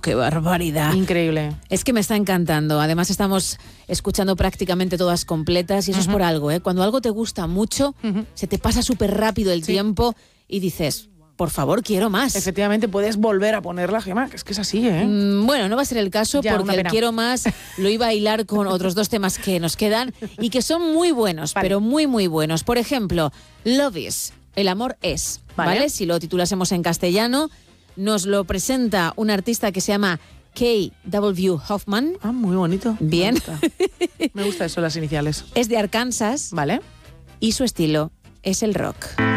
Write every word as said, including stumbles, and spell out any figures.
qué barbaridad. Increíble. Es que me está encantando. Además estamos escuchando prácticamente todas completas y eso uh-huh. es por algo, ¿eh? Cuando algo te gusta mucho, uh-huh. se te pasa súper rápido el sí. tiempo y dices, por favor, quiero más. Efectivamente, puedes volver a ponerla, Gemma, que es que es así, ¿eh? Mm, bueno, no va a ser el caso ya, porque el quiero más lo iba a hilar con otros dos temas que nos quedan y que son muy buenos, vale. pero muy, muy buenos. Por ejemplo, Love Is, el amor es, ¿vale? ¿vale? Si lo titulásemos en castellano, nos lo presenta un artista que se llama K W Hoffman. Ah, muy bonito. Bien. Me gusta, Me gusta eso, las iniciales. Es de Arkansas. Vale. Y su estilo es el rock.